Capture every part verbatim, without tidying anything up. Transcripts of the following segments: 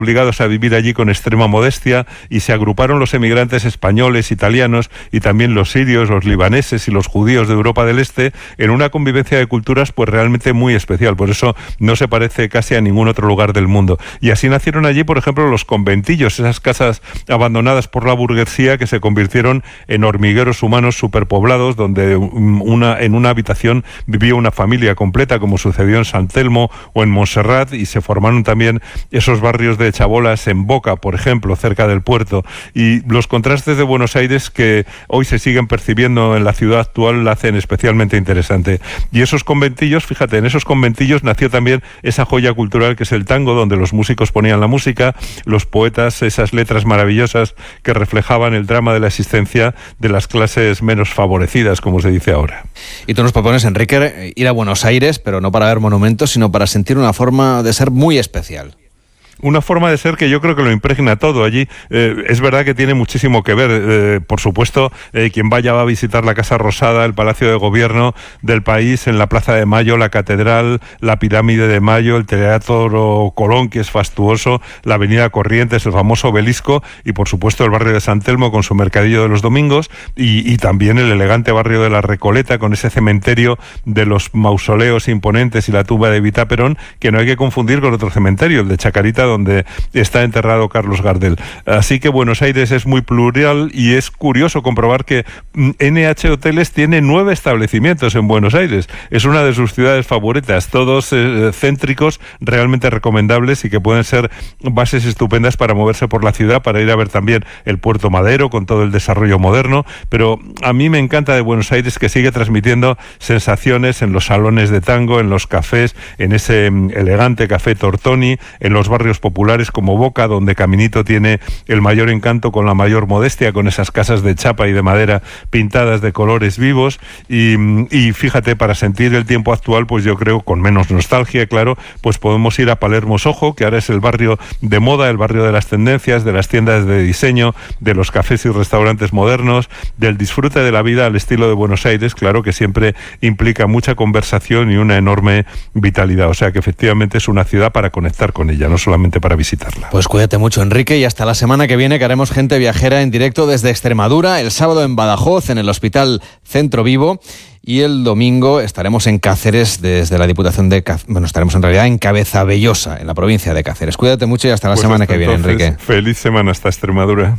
obligados a vivir allí con extrema modestia, y se agruparon los emigrantes españoles, italianos y también los sirios, los libaneses y los judíos de Europa del Este en una convivencia de culturas pues realmente muy especial. Por eso no se parece casi a ningún otro lugar del mundo. Y así nacieron allí, por ejemplo, los conventillos, esas casas abandonadas por la burguesía que se convirtieron en hormigueros humanos superpoblados, donde una, en una habitación vivía una familia completa, como sucedió en San Telmo o en Montserrat, y se formaron también esos barrios de chabolas en Boca, por ejemplo, cerca del puerto. Y los contrastes de Buenos Aires que hoy se siguen percibiendo en la ciudad actual la hacen especialmente interesante. Y esos conventillos, fíjate, en esos conventillos nació también esa joya cultural que es el tango, donde los músicos ponían la música, los poetas esas letras maravillosas que reflejaban el drama de la existencia de las clases menos favorecidas, como se dice ahora. Y tú nos propones, Enrique, ir a Buenos Aires, pero no para ver monumentos, sino para sentir una forma de ser muy especial. Una forma de ser que yo creo que lo impregna todo allí. Eh, es verdad que tiene muchísimo que ver. Eh, por supuesto, eh, quien vaya va a visitar la Casa Rosada, el Palacio de Gobierno del país, en la Plaza de Mayo, la Catedral, la Pirámide de Mayo, el Teatro Colón, que es fastuoso, la Avenida Corrientes, el famoso Obelisco, y por supuesto el barrio de San Telmo con su mercadillo de los domingos, y, y también el elegante barrio de la Recoleta con ese cementerio de los mausoleos imponentes y la tumba de Evita Perón, que no hay que confundir con otro cementerio, el de Chacarita, donde está enterrado Carlos Gardel. Así que Buenos Aires es muy plural, y es curioso comprobar que N H Hoteles tiene nueve establecimientos en Buenos Aires. Es una de sus ciudades favoritas, todos eh, céntricos, realmente recomendables, y que pueden ser bases estupendas para moverse por la ciudad, para ir a ver también el Puerto Madero con todo el desarrollo moderno. Pero a mí me encanta de Buenos Aires que sigue transmitiendo sensaciones en los salones de tango, en los cafés, en ese elegante café Tortoni, en los barrios populares como Boca, donde Caminito tiene el mayor encanto con la mayor modestia, con esas casas de chapa y de madera pintadas de colores vivos. Y, y fíjate, para sentir el tiempo actual, pues yo creo, con menos nostalgia, claro, pues podemos ir a Palermo Soho, que ahora es el barrio de moda, el barrio de las tendencias, de las tiendas de diseño, de los cafés y restaurantes modernos, del disfrute de la vida al estilo de Buenos Aires, claro, que siempre implica mucha conversación y una enorme vitalidad. O sea que efectivamente es una ciudad para conectar con ella, no solamente para visitarla. Pues cuídate mucho, Enrique, y hasta la semana que viene, que haremos Gente Viajera en directo desde Extremadura, el sábado en Badajoz, en el Hospital Centro Vivo, y el domingo estaremos en Cáceres desde la Diputación de Cáceres. Bueno, estaremos en realidad en Cabezabellosa, en la provincia de Cáceres. Cuídate mucho y hasta la pues semana hasta que viene, entonces, Enrique. Feliz semana hasta Extremadura.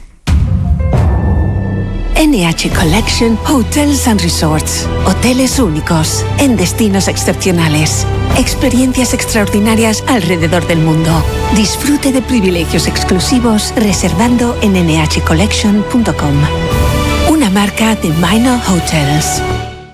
N H Collection Hotels and Resorts. Hoteles únicos, en destinos excepcionales. Experiencias extraordinarias alrededor del mundo. Disfrute de privilegios exclusivos reservando en ene hache collection punto com. Una marca de Minor Hotels.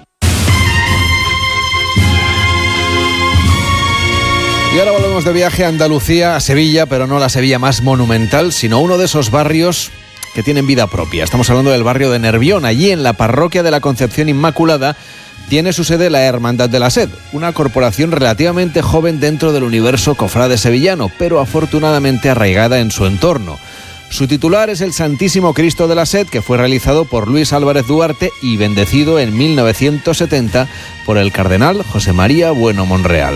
Y ahora volvemos de viaje a Andalucía, a Sevilla, pero no la Sevilla más monumental, sino uno de esos barrios que tienen vida propia. Estamos hablando del barrio de Nervión. Allí, en la parroquia de la Concepción Inmaculada, tiene su sede la Hermandad de la Sed, una corporación relativamente joven dentro del universo cofrade sevillano, pero afortunadamente arraigada en su entorno. Su titular es el Santísimo Cristo de la Sed, que fue realizado por Luis Álvarez Duarte y bendecido en mil novecientos setenta por el cardenal José María Bueno Monreal.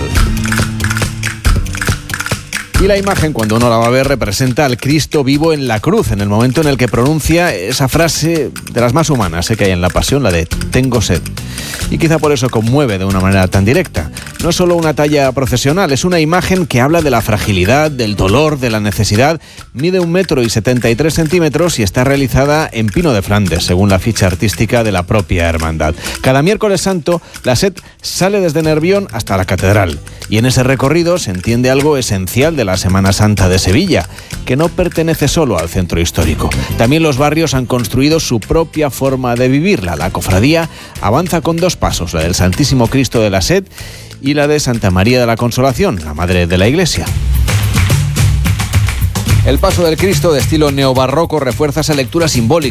Y la imagen, cuando uno la va a ver, representa al Cristo vivo en la cruz, en el momento en el que pronuncia esa frase de las más humanas ¿eh? que hay en la Pasión, la de «tengo sed». Y quizá por eso conmueve de una manera tan directa. No es solo una talla procesional, es una imagen que habla de la fragilidad, del dolor, de la necesidad. Mide un metro y setenta y tres centímetros y está realizada en pino de Flandes, según la ficha artística de la propia hermandad. Cada miércoles santo, la Sed sale desde Nervión hasta la Catedral. Y en ese recorrido se entiende algo esencial de la Semana Santa de Sevilla, que no pertenece solo al centro histórico. También los barrios han construido su propia forma de vivirla. La cofradía avanza con dos pasos, la del Santísimo Cristo de la Sed y la de Santa María de la Consolación, la madre de la Iglesia. El paso del Cristo de estilo neobarroco refuerza esa lectura simbólica.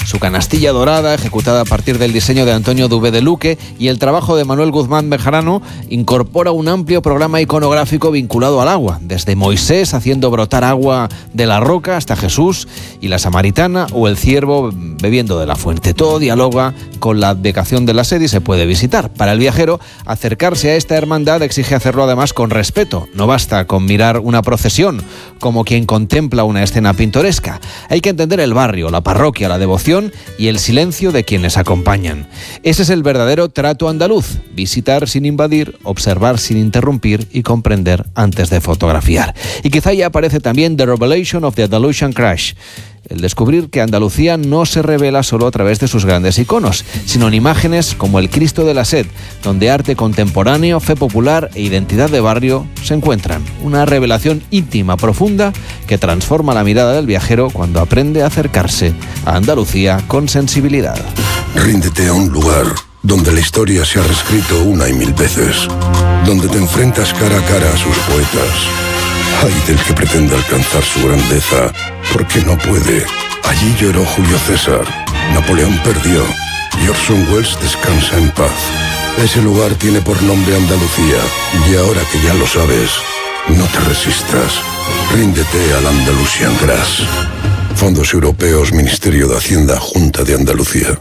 su canastilla dorada, ejecutada a partir del diseño de Antonio Dubé de Luque, y el trabajo de Manuel Guzmán Bejarano, incorpora un amplio programa iconográfico vinculado al agua, desde Moisés haciendo brotar agua de la roca hasta Jesús y la samaritana, o el ciervo bebiendo de la fuente. Todo dialoga con la advocación de la sede y se puede visitar. Para el viajero, acercarse a esta hermandad exige hacerlo además con respeto. No basta con mirar una procesión como quien contempla una escena pintoresca. Hay que entender el barrio, la parroquia, la devoción y el silencio de quienes acompañan. Ese es el verdadero trato andaluz: visitar sin invadir, observar sin interrumpir y comprender antes de fotografiar. Y quizá ya aparece también The Revelation of the Andalusian Crash, el descubrir que Andalucía no se revela solo a través de sus grandes iconos, sino en imágenes como el Cristo de la Sed, donde arte contemporáneo, fe popular e identidad de barrio se encuentran. Una revelación íntima, profunda, que transforma la mirada del viajero cuando aprende a acercarse a Andalucía con sensibilidad. Ríndete a un lugar donde la historia se ha reescrito una y mil veces, donde te enfrentas cara a cara a sus poetas. Ay del que pretende alcanzar su grandeza, porque no puede. Allí lloró Julio César, Napoleón perdió y Orson Welles descansa en paz. Ese lugar tiene por nombre Andalucía, y ahora que ya lo sabes, no te resistas. Ríndete al Andalusian Grass. Fondos Europeos, Ministerio de Hacienda, Junta de Andalucía.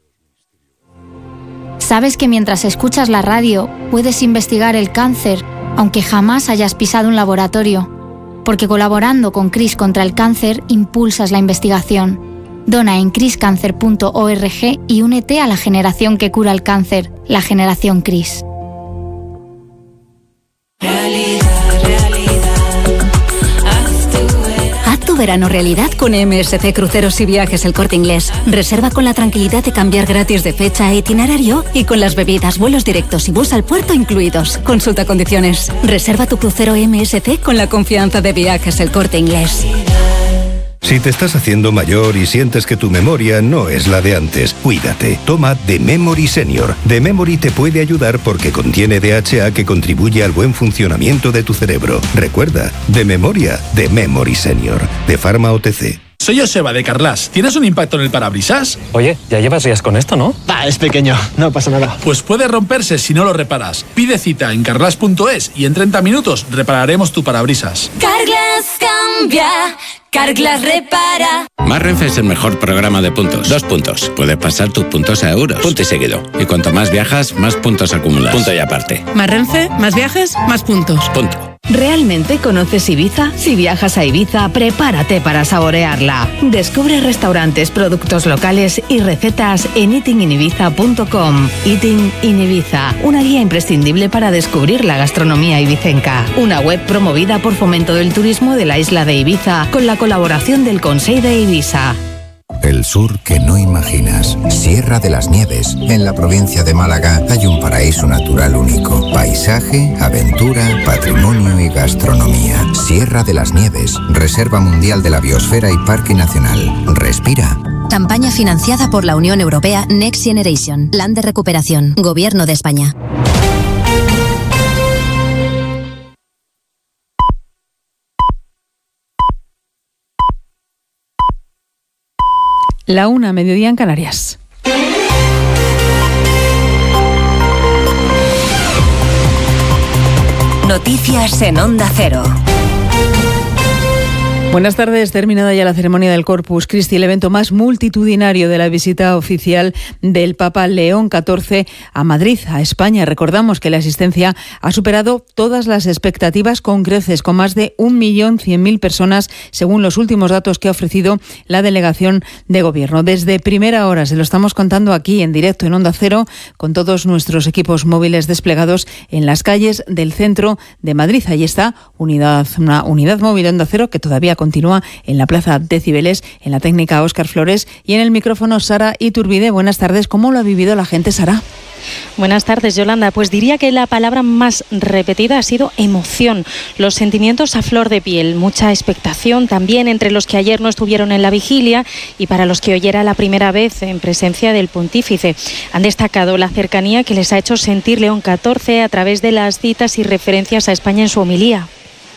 ¿Sabes que mientras escuchas la radio puedes investigar el cáncer, aunque jamás hayas pisado un laboratorio? Porque colaborando con CRIS contra el cáncer impulsas la investigación. Dona en cris cáncer punto org y únete a la generación que cura el cáncer, la generación CRIS. Verano realidad con M S C Cruceros y Viajes El Corte Inglés. Reserva con la tranquilidad de cambiar gratis de fecha e itinerario y con las bebidas, vuelos directos y bus al puerto incluidos. Consulta condiciones. Reserva tu crucero M S C con la confianza de Viajes El Corte Inglés. Si te estás haciendo mayor y sientes que tu memoria no es la de antes, cuídate. Toma The Memory Senior. The Memory te puede ayudar porque contiene D H A que contribuye al buen funcionamiento de tu cerebro. Recuerda, de memoria, The Memory Senior. De Pharma O T C. Soy Joseba de Carglass. ¿Tienes un impacto en el parabrisas? Oye, ya llevas días con esto, ¿no? Ah, es pequeño, no pasa nada. Pues puede romperse si no lo reparas. Pide cita en carglass punto es y en treinta minutos repararemos tu parabrisas. Carglass cambia, Carglass repara. Más Renfe es el mejor programa de puntos. Dos puntos. Puedes pasar tus puntos a euros. Punto y seguido. Y cuanto más viajas, más puntos acumulas. Punto y aparte. Más Renfe, más viajes, más puntos. Punto. ¿Realmente conoces Ibiza? Si viajas a Ibiza, prepárate para saborearla. Descubre restaurantes, productos locales y recetas en eating in ibiza punto com. Eating in Ibiza, una guía imprescindible para descubrir la gastronomía ibicenca. Una web promovida por Fomento del Turismo de la isla de Ibiza, con la colaboración del Consell de Ibiza. El sur que no imaginas. Sierra de las Nieves. En la provincia de Málaga hay un paraíso natural único. Paisaje, aventura, patrimonio y gastronomía. Sierra de las Nieves. Reserva Mundial de la Biosfera y Parque Nacional. Respira. Campaña financiada por la Unión Europea Next Generation. Plan de recuperación. Gobierno de España. La una, mediodía en Canarias. Noticias en Onda Cero. Buenas tardes. Terminada ya la ceremonia del Corpus Christi, el evento más multitudinario de la visita oficial del Papa León catorce a Madrid, a España. Recordamos que la asistencia ha superado todas las expectativas con creces, con más de un millón cien mil personas, según los últimos datos que ha ofrecido la delegación de gobierno. Desde primera hora se lo estamos contando aquí en directo en Onda Cero, con todos nuestros equipos móviles desplegados en las calles del centro de Madrid. Ahí está unidad, una unidad móvil de Onda Cero que todavía continúa en la Plaza de Cibeles, en la técnica Óscar Flores y en el micrófono Sara Iturbide. Buenas tardes. ¿Cómo lo ha vivido la gente, Sara? Buenas tardes, Yolanda. Pues diría que la palabra más repetida ha sido emoción. Los sentimientos a flor de piel, mucha expectación también entre los que ayer no estuvieron en la vigilia y para los que hoy era la primera vez en presencia del pontífice. Han destacado la cercanía que les ha hecho sentir León catorce a través de las citas y referencias a España en su homilía.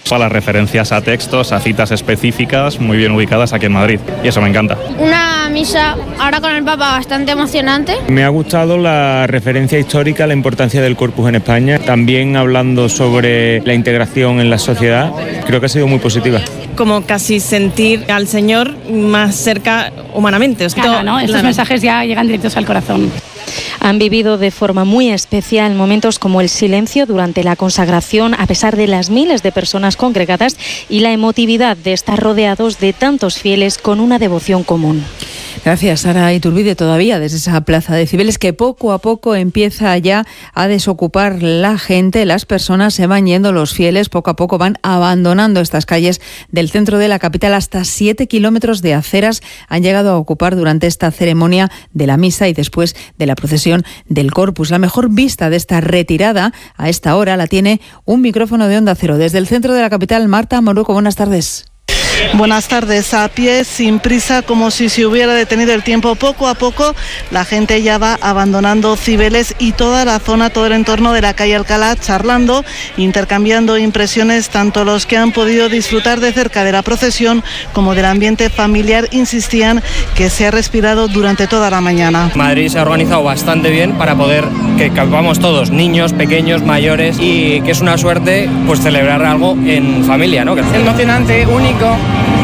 Para las referencias a textos, a citas específicas muy bien ubicadas aquí en Madrid, y eso me encanta. Una misa ahora con el Papa bastante emocionante. Me ha gustado la referencia histórica a la importancia del Corpus en España, también hablando sobre la integración en la sociedad, creo que ha sido muy positiva. Como casi sentir al Señor más cerca humanamente. Claro, ¿no? Estos mensajes ya llegan directos al corazón. Han vivido de forma muy especial momentos como el silencio durante la consagración, a pesar de las miles de personas congregadas, y la emotividad de estar rodeados de tantos fieles con una devoción común. Gracias, Sara Iturbide. Todavía desde esa plaza de Cibeles, que poco a poco empieza ya a desocupar la gente, las personas se van yendo, los fieles poco a poco van abandonando estas calles del centro de la capital. Hasta siete kilómetros de aceras han llegado a ocupar durante esta ceremonia de la misa y después de la procesión del Corpus. La mejor vista de esta retirada a esta hora la tiene un micrófono de Onda Cero. Desde el centro de la capital, Marta Moruco, buenas tardes. Buenas tardes. A pie, sin prisa, como si se hubiera detenido el tiempo. Poco a poco la gente ya va abandonando Cibeles y toda la zona, todo el entorno de la calle Alcalá, charlando, intercambiando impresiones, tanto los que han podido disfrutar de cerca de la procesión como del ambiente familiar. Insistían que se ha respirado durante toda la mañana. Madrid se ha organizado bastante bien para poder que cabamos todos, niños, pequeños, mayores, y que es una suerte pues celebrar algo en familia, ¿no? Emocionante, único.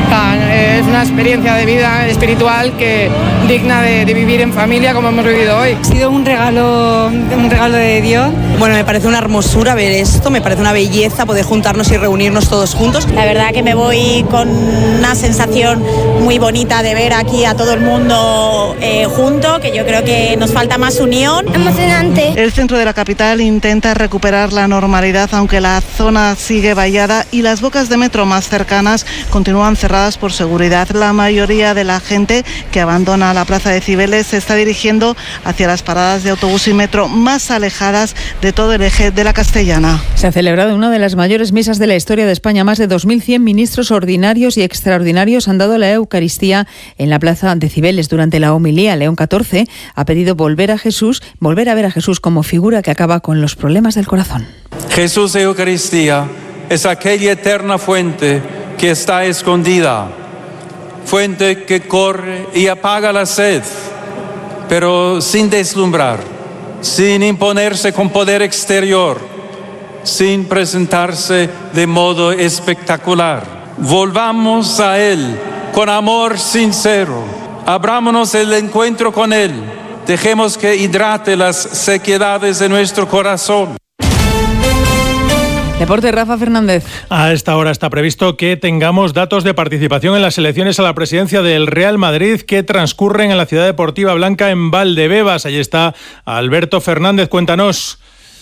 Es una experiencia de vida espiritual que digna de, de vivir en familia como hemos vivido hoy. Ha sido un regalo, un regalo de Dios. Bueno, me parece una hermosura ver esto, me parece una belleza poder juntarnos y reunirnos todos juntos. La verdad que me voy con una sensación muy bonita de ver aquí a todo el mundo eh, junto, que yo creo que nos falta más unión. Emocionante. El centro de la capital intenta recuperar la normalidad, aunque la zona sigue vallada y las bocas de metro más cercanas continúan cerradas por seguridad. La mayoría de la gente que abandona la plaza de Cibeles se está dirigiendo hacia las paradas de autobús y metro más alejadas de todo el eje de la Castellana. Se ha celebrado una de las mayores misas de la historia de España. Más de dos mil cien ministros ordinarios y extraordinarios han dado la Eucaristía en la plaza de Cibeles. Durante la homilía, León catorce ha pedido volver a Jesús, volver a ver a Jesús como figura que acaba con los problemas del corazón. Jesús de Eucaristía es aquella eterna fuente que está escondida, fuente que corre y apaga la sed, pero sin deslumbrar, sin imponerse con poder exterior, sin presentarse de modo espectacular. Volvamos a Él con amor sincero, abrámonos el encuentro con Él, dejemos que hidrate las sequedades de nuestro corazón. Deporte, Rafa Fernández. A esta hora está previsto que tengamos datos de participación en las elecciones a la presidencia del Real Madrid que transcurren en la Ciudad Deportiva Blanca en Valdebebas. Allí está Alberto Fernández, cuéntanos.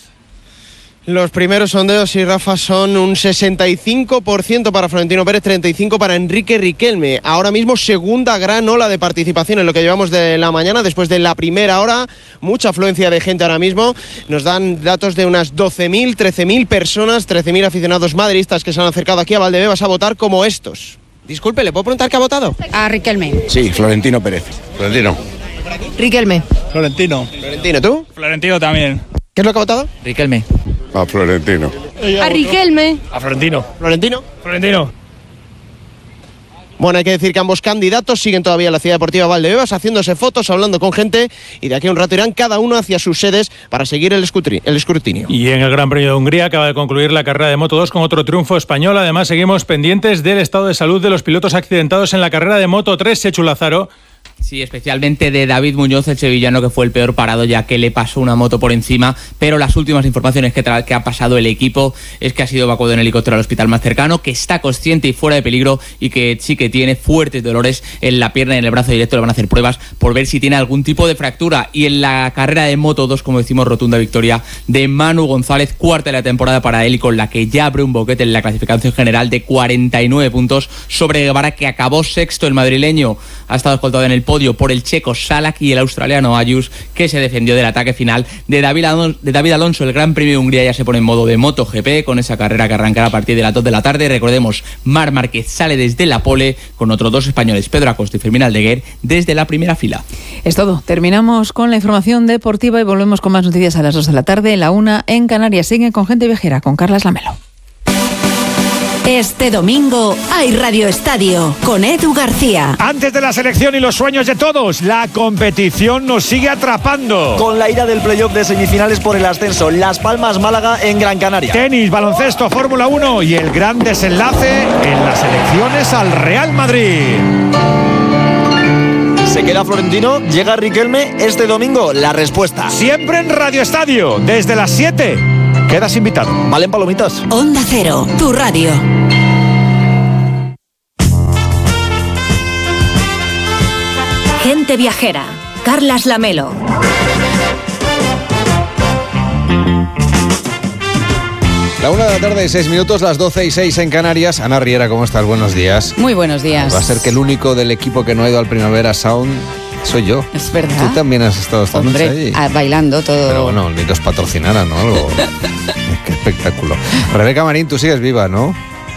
Los primeros sondeos, y Rafa, son un sesenta y cinco por ciento para Florentino Pérez, treinta y cinco por ciento para Enrique Riquelme. Ahora mismo segunda gran ola de participación en lo que llevamos de la mañana, después de la primera hora. Mucha afluencia de gente ahora mismo. Nos dan datos de unas doce mil, trece mil personas, trece mil aficionados madridistas que se han acercado aquí a Valdebebas a votar como estos. Disculpe, ¿le puedo preguntar qué ha votado? A Riquelme. Sí, Florentino Pérez. Florentino. Riquelme. Florentino. Florentino, ¿tú? Florentino también. ¿Qué es lo que ha votado? Riquelme. A Florentino. A Riquelme. A Florentino. ¿Florentino? Florentino. Bueno, hay que decir que ambos candidatos siguen todavía en la Ciudad Deportiva Valdebebas haciéndose fotos, hablando con gente, y de aquí a un rato irán cada uno hacia sus sedes para seguir el escrutinio. Y en el Gran Premio de Hungría acaba de concluir la carrera de Moto dos con otro triunfo español. Además, seguimos pendientes del estado de salud de los pilotos accidentados en la carrera de Moto tres. Sechu Lázaro. Sí, especialmente de David Muñoz, el sevillano, que fue el peor parado ya que le pasó una moto por encima, pero las últimas informaciones que, tra- que ha pasado el equipo es que ha sido evacuado en helicóptero al hospital más cercano, que está consciente y fuera de peligro y que sí que tiene fuertes dolores en la pierna y en el brazo directo. Le van a hacer pruebas por ver si tiene algún tipo de fractura. Y en la carrera de Moto dos, como decimos, rotunda victoria de Manu González, cuarta de la temporada para él y con la que ya abre un boquete en la clasificación general de cuarenta y nueve puntos sobre Guevara, que acabó sexto. El madrileño ha estado escoltado en el podio por el checo Salak y el australiano Ayus, que se defendió del ataque final de David Alonso. De David Alonso. El Gran Premio de Hungría ya se pone en modo de MotoGP con esa carrera que arrancará a partir de las dos de la tarde. Recordemos, Marc Márquez sale desde la pole con otros dos españoles, Pedro Acosta y Fermín Aldeguer, desde la primera fila. Es todo. Terminamos con la información deportiva y volvemos con más noticias a las dos de la tarde. La una en Canarias. Siguen con Gente Viajera, con Carlas Lamelo. Este domingo hay Radio Estadio con Edu García. Antes de la selección y los sueños de todos, la competición nos sigue atrapando. Con la ira del playoff de semifinales por el ascenso, Las Palmas Málaga en Gran Canaria. Tenis, baloncesto, Fórmula uno y el gran desenlace en las elecciones al Real Madrid. ¿Se queda Florentino? ¿Llega Riquelme? Este domingo, la respuesta. Siempre en Radio Estadio, desde las siete. Quedas invitado. ¿Valen palomitas? Onda Cero, tu radio. Gente viajera. Carlas Lamelo. La una de la tarde y seis minutos, las doce y seis en Canarias. Ana Riera, ¿cómo estás? Buenos días. Muy buenos días. Va a ser que el único del equipo que no ha ido al Primavera Sound soy yo. Es verdad. Tú también has estado esta Hombre, noche ahí. ah, bailando todo. Pero bueno, ni que os patrocinaran, ¿no? Algo. Qué espectáculo. Rebeca Marín, tú sigues viva, ¿no?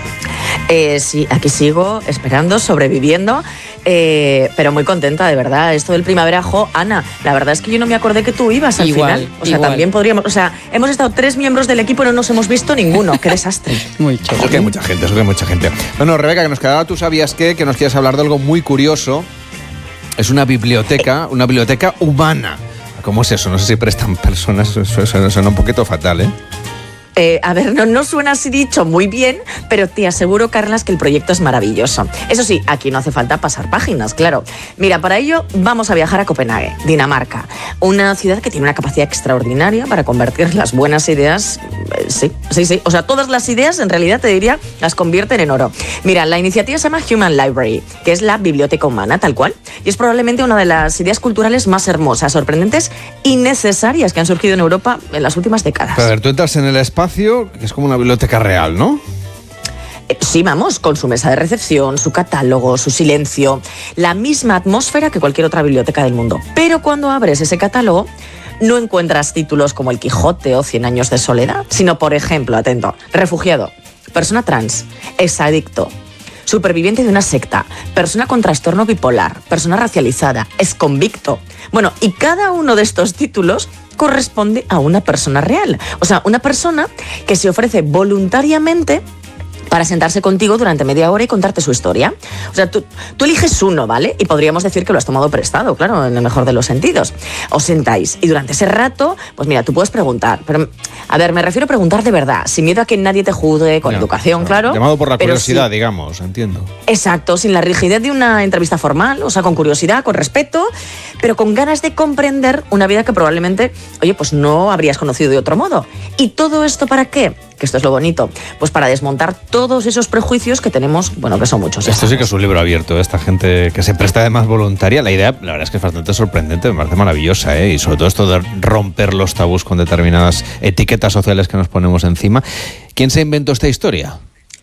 Eh, sí, aquí sigo esperando, sobreviviendo, eh, pero muy contenta, de verdad. Esto del Primavera, jo, Ana, la verdad es que yo no me acordé que tú ibas al igual, final. O sea, igual. también podríamos, o sea, hemos estado tres miembros del equipo y no nos hemos visto ninguno. Qué desastre. Muy chulo. Eso que hay mucha gente, eso que hay mucha gente. Bueno, Rebeca, que nos quedaba, tú sabías que, que nos quieres hablar de algo muy curioso. Es una biblioteca, una biblioteca humana. ¿Cómo es eso? No sé si prestan personas, eso suena, suena un poquito fatal, ¿eh? Eh, a ver, no, no suena así dicho muy bien, pero te aseguro, Carlas, que el proyecto es maravilloso. Eso sí, aquí no hace falta pasar páginas, claro. Mira, para ello vamos a viajar a Copenhague, Dinamarca, una ciudad que tiene una capacidad extraordinaria para convertir las buenas ideas, eh, sí, sí, sí, o sea, todas las ideas en realidad te diría las convierten en oro. Mira, la iniciativa se llama Human Library, que es la biblioteca humana, tal cual, y es probablemente una de las ideas culturales más hermosas, sorprendentes y necesarias que han surgido en Europa en las últimas décadas. A ver, tú entras en el espacio, que es como una biblioteca real, ¿no? Sí, vamos, con su mesa de recepción, su catálogo, su silencio, la misma atmósfera que cualquier otra biblioteca del mundo. Pero cuando abres ese catálogo, no encuentras títulos como El Quijote o Cien años de soledad, sino, por ejemplo, atento, refugiado, persona trans, exadicto, superviviente de una secta, persona con trastorno bipolar, persona racializada, exconvicto. Bueno, y cada uno de estos títulos corresponde a una persona real. O sea, una persona que se ofrece voluntariamente para sentarse contigo durante media hora y contarte su historia. O sea, tú, tú eliges uno, ¿vale? Y podríamos decir que lo has tomado prestado, claro, en el mejor de los sentidos. Os sentáis y durante ese rato, pues mira, tú puedes preguntar. Pero, a ver, me refiero a preguntar de verdad, sin miedo a que nadie te juzgue, con no, educación, no, claro. Llamado por la curiosidad, sí, digamos, entiendo. Exacto, sin la rigidez de una entrevista formal, o sea, con curiosidad, con respeto, pero con ganas de comprender una vida que probablemente, oye, pues no habrías conocido de otro modo. ¿Y todo esto para qué? Que esto es lo bonito, pues para desmontar todos esos prejuicios que tenemos, bueno, que son muchos. Esto sí que es un libro abierto, ¿eh? Esta gente que se presta además voluntaria. La idea, la verdad es que es bastante sorprendente, me parece maravillosa, ¿eh? Y sobre todo esto de romper los tabús con determinadas etiquetas sociales que nos ponemos encima. ¿Quién se inventó esta historia?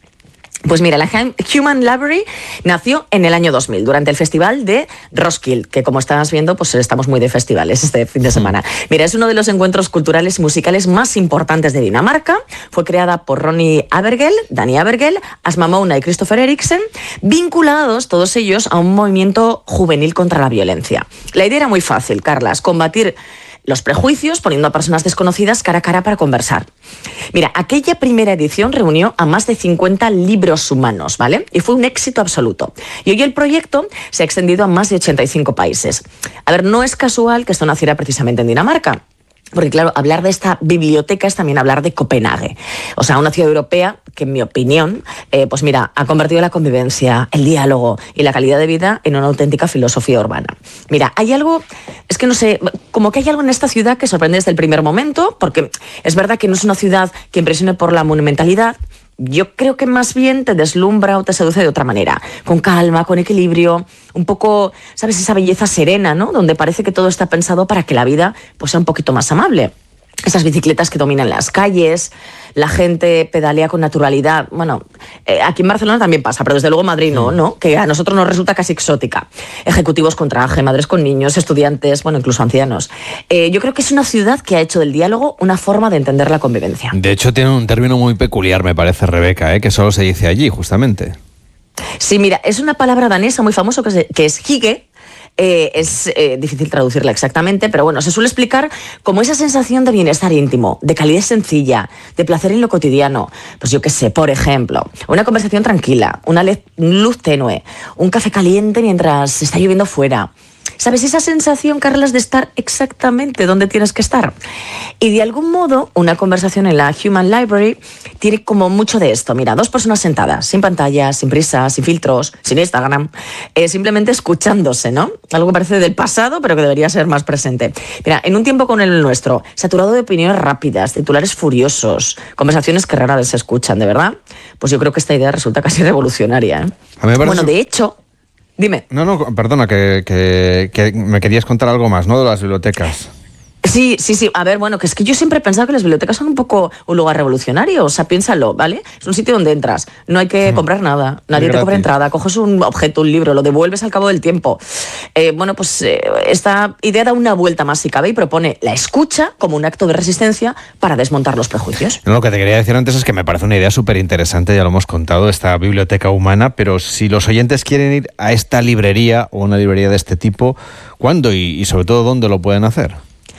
Pues mira, la Human Library nació en el año dos mil, durante el festival de Roskilde, que como estás viendo, pues estamos muy de festivales este fin de semana. Mira, es uno de los encuentros culturales y musicales más importantes de Dinamarca. Fue creada por Ronnie Abergel, Danny Abergel, Asma Mouna y Christopher Eriksen, vinculados todos ellos a un movimiento juvenil contra la violencia. La idea era muy fácil, Carlas, combatir los prejuicios poniendo a personas desconocidas cara a cara para conversar. Mira, aquella primera edición reunió a más de cincuenta libros humanos, ¿vale? Y fue un éxito absoluto. Y hoy el proyecto se ha extendido a más de ochenta y cinco países. A ver, no es casual que esto naciera precisamente en Dinamarca. Porque claro, hablar de esta biblioteca es también hablar de Copenhague. O sea, una ciudad europea que, en mi opinión, eh, pues mira, ha convertido la convivencia, el diálogo y la calidad de vida en una auténtica filosofía urbana. Mira, hay algo, es que no sé, como que hay algo en esta ciudad que sorprende desde el primer momento, porque es verdad que no es una ciudad que impresione por la monumentalidad. Yo creo que más bien te deslumbra o te seduce de otra manera, con calma, con equilibrio, un poco, ¿sabes? Esa belleza serena, ¿no? Donde parece que todo está pensado para que la vida pues, sea un poquito más amable. Esas bicicletas que dominan las calles, la gente pedalea con naturalidad. Bueno, eh, aquí en Barcelona también pasa, pero desde luego en Madrid no, ¿no? Que a nosotros nos resulta casi exótica. Ejecutivos con traje, madres con niños, estudiantes, bueno, incluso ancianos. Eh, yo creo que es una ciudad que ha hecho del diálogo una forma de entender la convivencia. De hecho, tiene un término muy peculiar, me parece, Rebeca, ¿eh? Que solo se dice allí, justamente. Sí, mira, es una palabra danesa muy famosa que es, que es hygge, Eh, es eh, difícil traducirla exactamente, pero bueno, se suele explicar como esa sensación de bienestar íntimo, de calidez sencilla, de placer en lo cotidiano. Pues yo qué sé, por ejemplo, una conversación tranquila, una luz tenue, un café caliente mientras está lloviendo fuera. ¿Sabes? Esa sensación, Carlas, de estar exactamente donde tienes que estar. Y de algún modo, una conversación en la Human Library tiene como mucho de esto. Mira, dos personas sentadas, sin pantallas, sin prisas, sin filtros, sin Instagram, eh, simplemente escuchándose, ¿no? Algo que parece del pasado, pero que debería ser más presente. Mira, en un tiempo con el nuestro, saturado de opiniones rápidas, titulares furiosos, conversaciones que rara vez se escuchan, ¿de verdad? Pues yo creo que esta idea resulta casi revolucionaria, ¿eh? A mí me parece... Bueno, de hecho... Dime. No, no, perdona, que, que, que me querías contar algo más, ¿no? De las bibliotecas. Sí, sí, sí. A ver, bueno, que es que yo siempre he pensado que las bibliotecas son un poco un lugar revolucionario. O sea, piénsalo, ¿vale? Es un sitio donde entras, no hay que comprar nada, nadie te cobra entrada, coges un objeto, un libro, lo devuelves al cabo del tiempo. Eh, bueno, pues eh, esta idea da una vuelta más si cabe y propone la escucha como un acto de resistencia para desmontar los prejuicios. No, lo que te quería decir antes es que me parece una idea súper interesante, ya lo hemos contado, esta biblioteca humana, pero si los oyentes quieren ir a esta librería o una librería de este tipo, ¿cuándo y, y sobre todo dónde lo pueden hacer?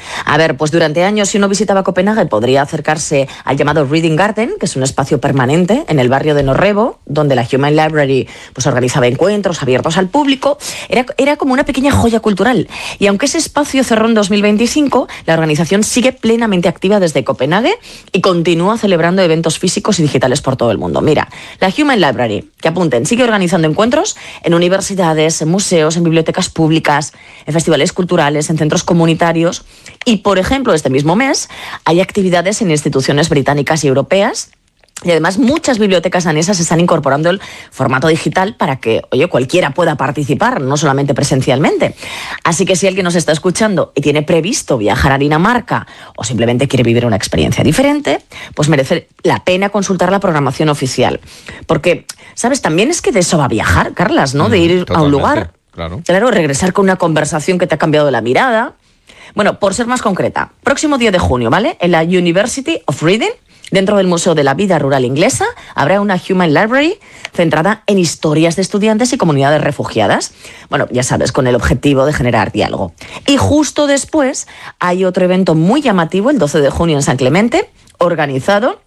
A ver, pues durante años, si uno visitaba Copenhague, podría acercarse al llamado Reading Garden, que es un espacio permanente en el barrio de Norrebo, donde la Human Library pues, organizaba encuentros abiertos al público. Era, era como una pequeña joya cultural. Y aunque ese espacio cerró en dos mil veinticinco, la organización sigue plenamente activa desde Copenhague y continúa celebrando eventos físicos y digitales por todo el mundo. Mira, la Human Library, que apunten, sigue organizando encuentros en universidades, en museos, en bibliotecas públicas, en festivales culturales, en centros comunitarios. Y, por ejemplo, este mismo mes hay actividades en instituciones británicas y europeas. Y además muchas bibliotecas danesas están incorporando el formato digital para que, oye, cualquiera pueda participar, no solamente presencialmente. Así que si alguien nos está escuchando y tiene previsto viajar a Dinamarca o simplemente quiere vivir una experiencia diferente, pues merece la pena consultar la programación oficial. Porque, ¿sabes? También es que de eso va a viajar, Carlas, ¿no? De ir Totalmente, a un lugar. Claro. Claro, regresar con una conversación que te ha cambiado la mirada. Bueno, por ser más concreta, próximo diez de junio, ¿vale? En la University of Reading, dentro del Museo de la Vida Rural Inglesa, habrá una Human Library centrada en historias de estudiantes y comunidades refugiadas. Bueno, ya sabes, con el objetivo de generar diálogo. Y justo después hay otro evento muy llamativo, el doce de junio en San Clemente, organizado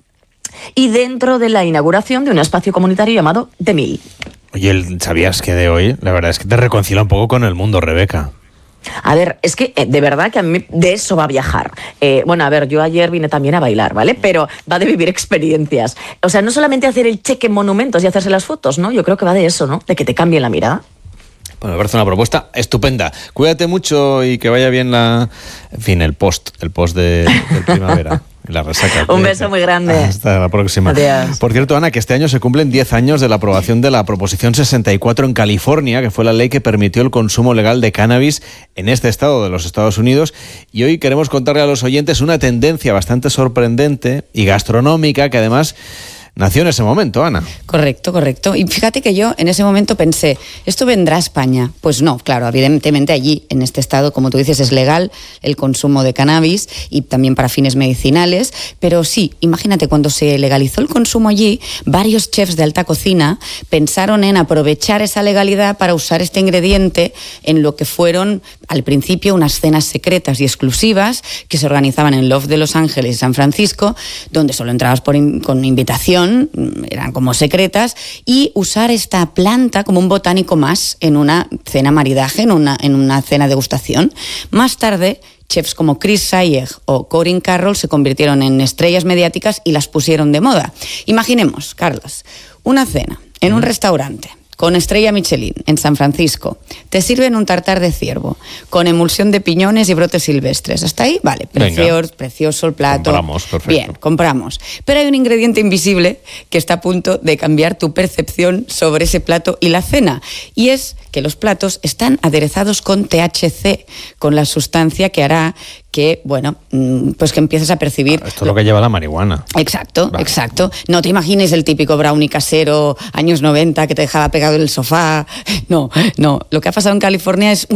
y dentro de la inauguración de un espacio comunitario llamado The Mill. Oye, ¿sabías que de hoy, la verdad es que te reconcilia un poco con el mundo, Rebeca? A ver, es que eh, de verdad que a mí de eso va a viajar. Eh, bueno, a ver, yo ayer vine también a bailar, ¿vale? Pero va de vivir experiencias. O sea, no solamente hacer el cheque en monumentos y hacerse las fotos, ¿no? Yo creo que va de eso, ¿no? De que te cambie la mirada. Bueno, me parece una propuesta estupenda. Cuídate mucho y que vaya bien la... En fin, el post, el post de, de primavera. La resaca. Un beso muy grande. Hasta la próxima. Adiós. Por cierto, Ana, que este año se cumplen diez años de la aprobación de la Proposición sesenta y cuatro en California, que fue la ley que permitió el consumo legal de cannabis en este estado de los Estados Unidos. Y hoy queremos contarle a los oyentes una tendencia bastante sorprendente y gastronómica que además nació en ese momento, Ana. Correcto, correcto. Y fíjate que yo en ese momento pensé, ¿esto vendrá a España? Pues no, claro, evidentemente allí, en este estado, como tú dices, es legal el consumo de cannabis y también para fines medicinales, pero sí, imagínate, cuando se legalizó el consumo allí, varios chefs de alta cocina pensaron en aprovechar esa legalidad para usar este ingrediente en lo que fueron, al principio, unas cenas secretas y exclusivas que se organizaban en Loft de Los Ángeles y San Francisco, donde solo entrabas por in- con invitación, eran como secretas, y usar esta planta como un botánico más en una cena maridaje, en una, en una cena degustación. Más tarde, chefs como Chris Sayegh o Corinne Carroll se convirtieron en estrellas mediáticas y las pusieron de moda. Imaginemos, Carlos, una cena en un restaurante con estrella Michelin en San Francisco. Te sirven un tartar de ciervo con emulsión de piñones y brotes silvestres. ¿Hasta ahí? Vale, precioso, precioso el plato. Compramos, perfecto. Bien, compramos. Pero hay un ingrediente invisible que está a punto de cambiar tu percepción sobre ese plato y la cena. Y es que los platos están aderezados con T H C, con la sustancia que hará que, bueno, pues que empieces a percibir... Esto es lo que lleva la marihuana. Exacto, Vale. exacto. No te imagines el típico brownie casero, años noventa, que te dejaba pegado en el sofá. No, no. Lo que ha pasado en California es una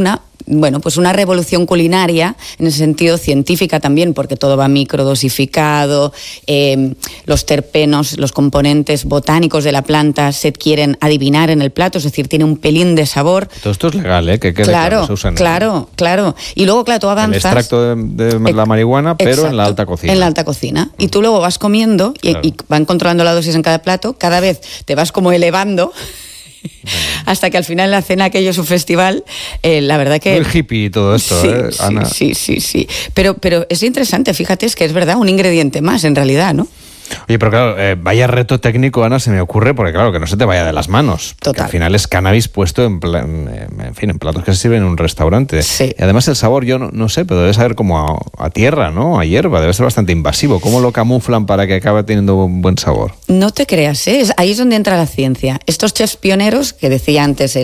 bueno, pues una revolución culinaria en el sentido científica también, porque todo va microdosificado, eh, los terpenos, los componentes botánicos de la planta se quieren adivinar en el plato, es decir, tiene un pelín de sabor. Todo esto es legal, ¿eh? Que quede claro, claro, se usan claro, claro. Y luego, claro, tú avanzas. El extracto de, de la marihuana, pero exacto, en la alta cocina. En la alta cocina. Y tú luego vas comiendo y, claro. y van controlando la dosis en cada plato, cada vez te vas como elevando. Hasta que al final en la cena, aquello es un festival, eh, la verdad que... Muy hippie todo esto, sí, ¿eh, Ana? Sí, sí, sí, sí. Pero, pero es interesante, fíjate, es que es verdad, un ingrediente más en realidad, ¿no? Oye, pero claro, eh, vaya reto técnico, Ana, se me ocurre, porque claro, que no se te vaya de las manos. Total. Al final es cannabis puesto en, plan, en fin, en platos que se sirven en un restaurante. Sí. Y además el sabor, yo no, no sé, pero debe saber como a, a tierra, ¿no? A hierba, debe ser bastante invasivo. ¿Cómo lo camuflan para que acabe teniendo un buen sabor? No te creas, ¿eh? Ahí es donde entra la ciencia. Estos chefs pioneros, que decía antes